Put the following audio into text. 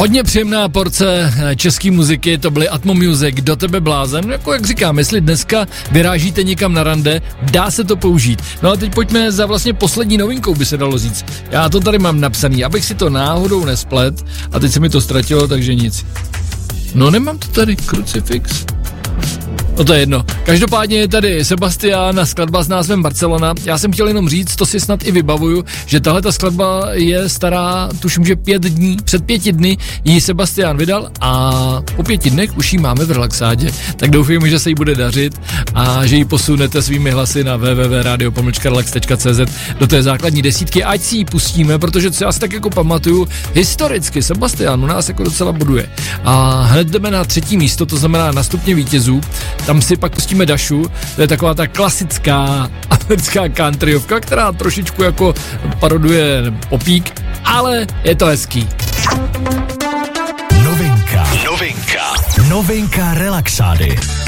Hodně příjemná porce české muziky, to byly Atmo Music, Do tebe blázen, jako jak říkám, jestli dneska vyrážíte někam na rande, dá se to použít. No a teď pojďme za vlastně poslední novinkou, by se dalo říct. Já to tady mám napsaný, abych si to náhodou nesplet a teď se mi to ztratilo, takže nic. No nemám to tady, Crucifix. No to je jedno. Každopádně je tady Sebastian a skladba s názvem Barcelona. Já jsem chtěl jenom říct, to si snad i vybavuju, že tahle ta skladba je stará, tuším, že 5 dní. Před 5 dny ji Sebastian vydal a po 5 dnech už ji máme v relaxádě. Tak doufám, že se jí bude dařit a že ji posunete svými hlasy na www.radio-relax.cz do té základní desítky, ať si ji pustíme, protože co já si tak jako pamatuju, historicky Sebastian u nás jako docela boduje. A hned jdeme na 3. místo, to znamená na stupně vítězů. Tam si pak pustíme Dašu, to je taková ta klasická americká countryovka, která trošičku jako paroduje popík, ale je to hezký. Novinka relaxády.